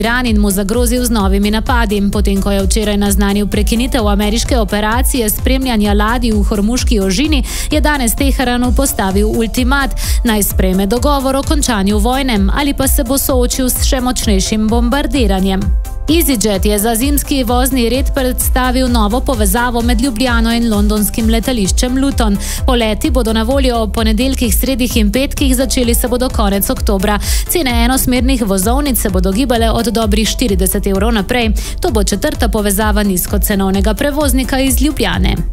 Iran in mu zagrozil z novimi napadi. Potem, ko je včeraj naznanil prekinitev ameriške operacije spremljanja ladij v Hormuški ožini, je danes Teheranu postavil ultimat, naj sprejme dogovor o končanju vojne ali pa se bo soočil s še močnejšim bombardiranjem. EasyJet je za zimski vozni red predstavil novo povezavo med Ljubljano in londonskim letališčem Luton. Poleti bodo na voljo ob ponedeljkih, sredih in petkih, začeli se bodo konec oktobra. Cene enosmernih vozovnic se bodo gibale od dobrih 40 € naprej. To bo četrta povezava nizkocenovnega prevoznika iz Ljubljane.